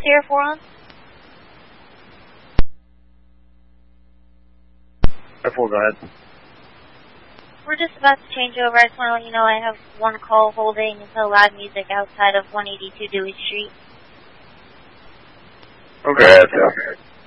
Air 4 on? Air 4, go ahead. We're just about to change over. I just want to let you know I have one call holding the loud music outside of 182 Dewey Street. Okay.